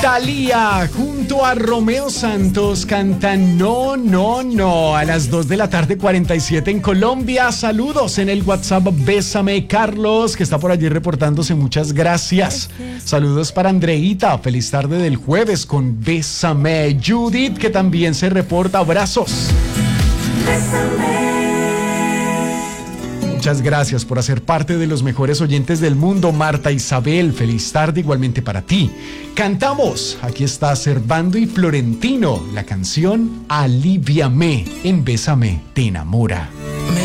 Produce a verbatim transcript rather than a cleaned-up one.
Thalía junto a Romeo Santos cantan No, No, No a las dos de la tarde cuarenta y siete en Colombia. Saludos en el WhatsApp Bésame Carlos, que está por allí reportándose. Muchas gracias. Saludos para Andreita. Feliz tarde del jueves con Bésame. Judith, que también se reporta. Abrazos. Bésame. Muchas gracias por hacer parte de los mejores oyentes del mundo. Marta Isabel, feliz tarde igualmente para ti. Cantamos, aquí está Servando y Florentino, la canción Aliviame en Bésame te enamora.